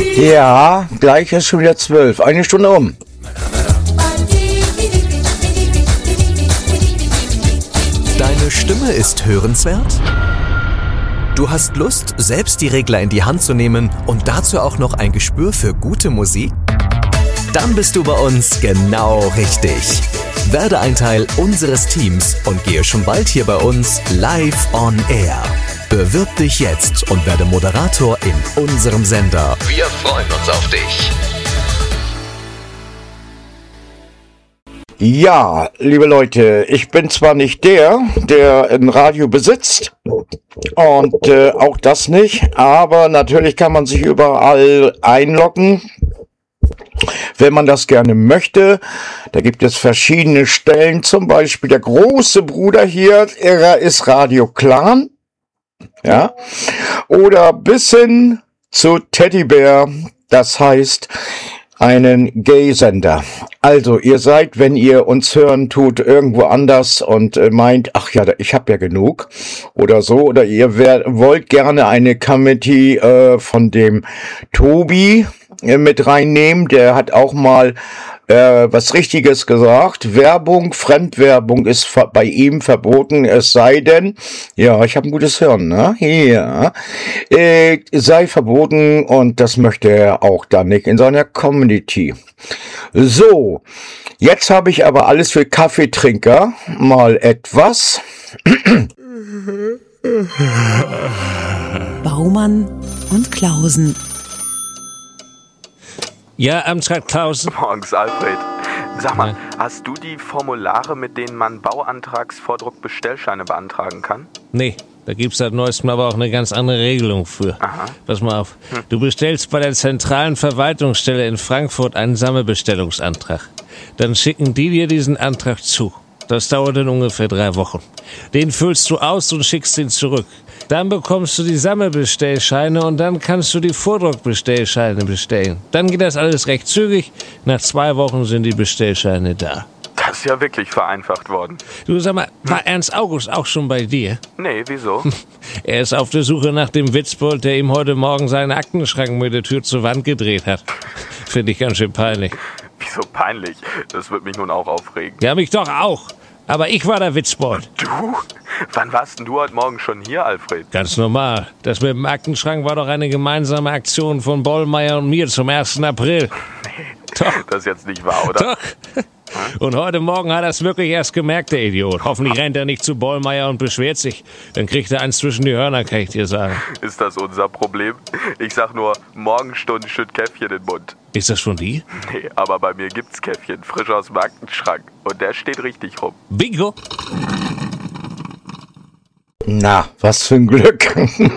Ja, gleich ist schon wieder 12. Eine Stunde um. Deine Stimme ist hörenswert? Du hast Lust, selbst die Regler in die Hand zu nehmen und dazu auch noch ein Gespür für gute Musik? Dann bist du bei uns genau richtig. Werde ein Teil unseres Teams und gehe schon bald hier bei uns live on air. Bewirb dich jetzt und werde Moderator in unserem Sender. Wir freuen uns auf dich. Ja, liebe Leute, ich bin zwar nicht der ein Radio besitzt und auch das nicht, aber natürlich kann man sich überall einloggen, wenn man das gerne möchte. Da gibt es verschiedene Stellen, zum Beispiel der große Bruder hier, er ist Radio Clan. Ja, oder bis hin zu Teddybär, das heißt einen Gay-Sender. Also ihr seid, wenn ihr uns hören tut, irgendwo anders und meint, ach ja, ich habe ja genug oder so, oder ihr wollt gerne eine Committee von dem Tobi mit reinnehmen, der hat auch mal was Richtiges gesagt. Fremdwerbung ist bei ihm verboten, es sei denn, ja, ich habe ein gutes Hirn, ne? Ja, sei verboten und das möchte er auch dann nicht in seiner Community. So, jetzt habe ich aber alles für Kaffeetrinker mal etwas. Baumann und Klausen. Ja, Amtrak Klausen. Morgens, Alfred. Sag mal, hast du die Formulare, mit denen man Bauantragsvordruck-Bestellscheine beantragen kann? Nee, da gibt's seit neuestem aber auch eine ganz andere Regelung für. Aha. Pass mal auf. Du bestellst bei der zentralen Verwaltungsstelle in Frankfurt einen Sammelbestellungsantrag. Dann schicken die dir diesen Antrag zu. Das dauert dann ungefähr 3 Wochen. Den füllst du aus und schickst ihn zurück. Dann bekommst du die Sammelbestellscheine und dann kannst du die Vordruckbestellscheine bestellen. Dann geht das alles recht zügig. Nach 2 Wochen sind die Bestellscheine da. Das ist ja wirklich vereinfacht worden. Du, sag mal, war Ernst August auch schon bei dir? Nee, wieso? Er ist auf der Suche nach dem Witzbold, der ihm heute Morgen seinen Aktenschrank mit der Tür zur Wand gedreht hat. Finde ich ganz schön peinlich. Wieso peinlich? Das wird mich nun auch aufregen. Ja, mich doch auch. Aber ich war der Witzbold. Du? Wann warst denn du heute Morgen schon hier, Alfred? Ganz normal. Das mit dem Aktenschrank war doch eine gemeinsame Aktion von Bollmeier und mir zum 1. April. Nee, doch. Das ist jetzt nicht wahr, oder? Doch. Und heute Morgen hat er es wirklich erst gemerkt, der Idiot. Hoffentlich rennt er nicht zu Bollmeier und beschwert sich. Dann kriegt er eins zwischen die Hörner, kann ich dir sagen. Ist das unser Problem? Ich sag nur, Morgenstunden schütt Käffchen in den Mund. Ist das von dir? Nee, aber bei mir gibt's Käffchen, frisch aus dem Aktenschrank. Und der steht richtig rum. Bingo! Na, was für ein Glück.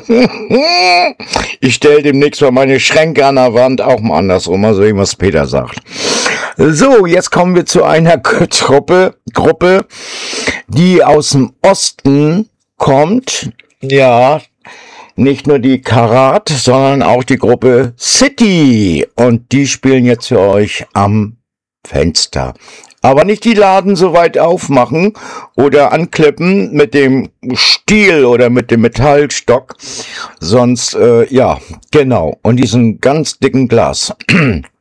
Ich stelle demnächst mal meine Schränke an der Wand auch mal andersrum, mal sehen, was Peter sagt. So, jetzt kommen wir zu einer Gruppe, die aus dem Osten kommt. Ja, nicht nur die Karat, sondern auch die Gruppe City. Und die spielen jetzt für euch am Fenster. Aber nicht die Laden so weit aufmachen oder anklippen mit dem Stiel oder mit dem Metallstock. Sonst, ja, genau. Und diesen ganz dicken Glas.